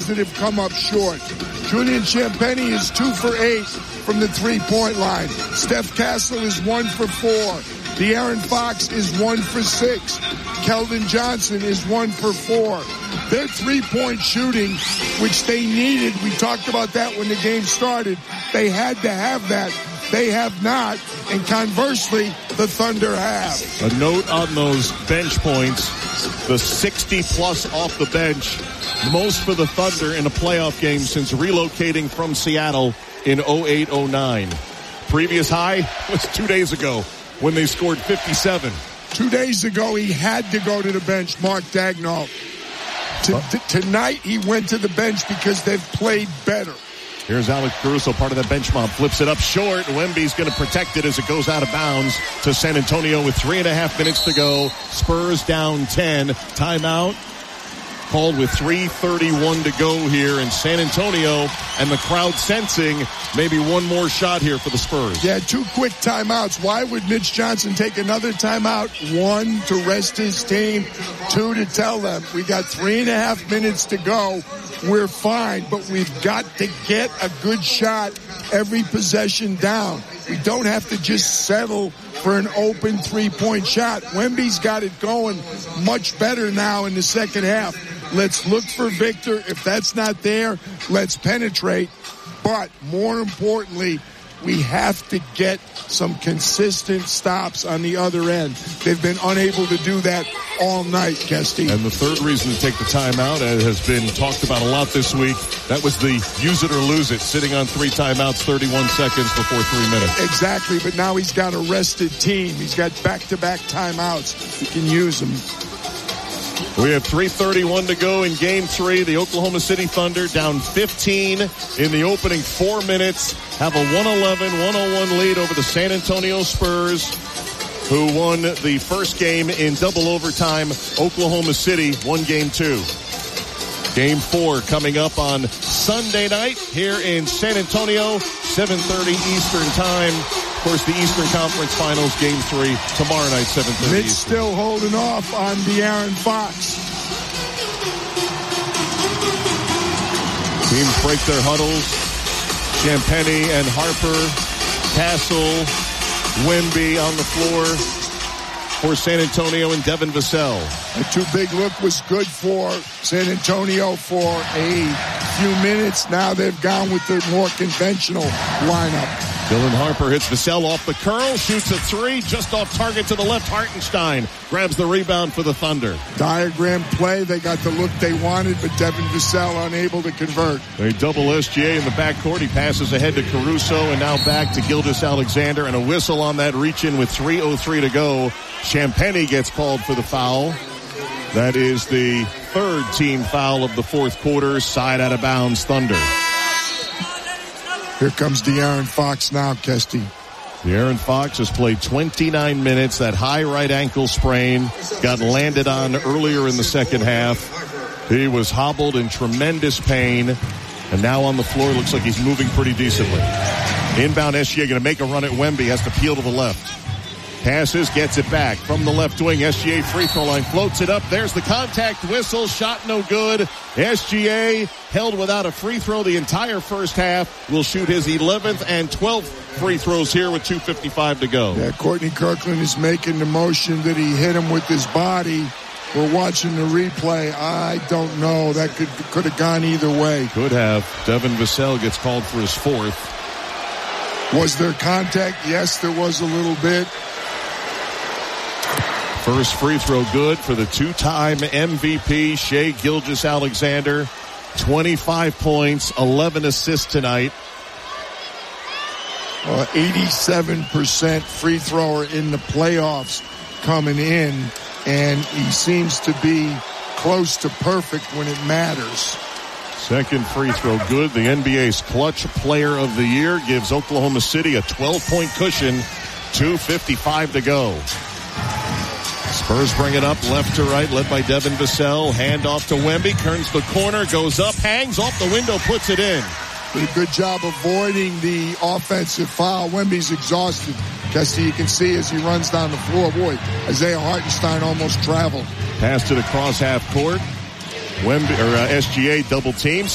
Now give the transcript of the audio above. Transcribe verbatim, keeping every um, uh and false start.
that have come up short. Julian Champagnie is two for eight from the three-point line. Steph Castle is one for four. De'Aaron Fox is one for six. Keldon Johnson is one for four. Their three-point shooting, which they needed, we talked about that when the game started, they had to have that. They have not, and conversely, the Thunder have. A note on those bench points, the sixty-plus off the bench, most for the Thunder in a playoff game since relocating from Seattle in oh eight oh nine. Previous high was two days ago when they scored fifty-seven. Two days ago, he had to go to the bench, Mark Daigneault. T- t- tonight, he went to the bench because they've played better. Here's Alex Caruso, part of that bench mob. Flips it up short. Wemby's going to protect it as it goes out of bounds to San Antonio with three and a half minutes to go. Spurs down ten. Timeout called with three thirty-one to go here in San Antonio, and the crowd sensing maybe one more shot here for the Spurs. Yeah, two quick timeouts. Why would Mitch Johnson take another timeout? One, to rest his team. Two, to tell them we got three and a half minutes to go. We're fine, but we've got to get a good shot every possession down. We don't have to just settle for an open three-point shot. Wemby's got it going much better now in the second half. Let's look for Victor. If that's not there, let's penetrate. But more importantly, we have to get some consistent stops on the other end. They've been unable to do that all night, Kesty. And the third reason to take the timeout, as has been talked about a lot this week, that was the use it or lose it, sitting on three timeouts, thirty-one seconds before three minutes. Exactly, but now he's got a rested team. He's got back-to-back timeouts. He can use them. We have three thirty-one to go in game three. The Oklahoma City Thunder down fifteen in the opening four minutes. Have a one eleven one oh one lead over the San Antonio Spurs, who won the first game in double overtime. Oklahoma City won game two. Game four coming up on Sunday night here in San Antonio, seven thirty Eastern time. Of course, the Eastern Conference Finals, game three, tomorrow night, seven thirty Mitch Eastern. Still holding off on De'Aaron Fox. Teams break their huddles. Champagnie and Harper, Castle, Wemby on the floor for San Antonio, and Devin Vassell. A too-big look was good for San Antonio for a few minutes. Now they've gone with the more conventional lineup. Dylan Harper hits Vassell off the curl, shoots a three, just off target to the left. Hartenstein grabs the rebound for the Thunder. Diagram play, they got the look they wanted, but Devin Vassell unable to convert. They double S G A in the backcourt. He passes ahead to Caruso, and now back to Gilgeous-Alexander, and a whistle on that reach-in with three oh three to go. Champagnie gets called for the foul. That is the third team foul of the fourth quarter. Side out of bounds, Thunder. Here comes De'Aaron Fox now, Kesty. De'Aaron Fox has played twenty-nine minutes. That high right ankle sprain got landed on earlier in the second half. He was hobbled in tremendous pain, and now on the floor looks like he's moving pretty decently. Inbound S G A going to make a run at Wemby, has to peel to the left. Passes, gets it back from the left wing. S G A free throw line, floats it up. There's the contact whistle. Shot no good. S G A held without a free throw the entire first half. Will shoot his eleventh and twelfth free throws here with two fifty-five to go. Yeah, Courtney Kirkland is making the motion that he hit him with his body. We're watching the replay. I don't know. That could could have gone either way. Could have. Devin Vassell gets called for his fourth. Was there contact? Yes, there was a little bit. First free throw good for the two-time M V P, Shai Gilgeous-Alexander. twenty-five points, eleven assists tonight. Uh, eighty-seven percent free thrower in the playoffs coming in, and he seems to be close to perfect when it matters. Second free throw good. The N B A's clutch player of the year gives Oklahoma City a twelve-point cushion. two fifty-five to go. Spurs bring it up left to right, led by Devin Vassell. Hand off to Wemby, turns the corner, goes up, hangs off the window, puts it in. Did a good job avoiding the offensive foul. Wemby's exhausted. Kesty, you can see as he runs down the floor. Boy, Isaiah Hartenstein almost traveled. Pass to the cross half court. Wemby, or uh, S G A double team.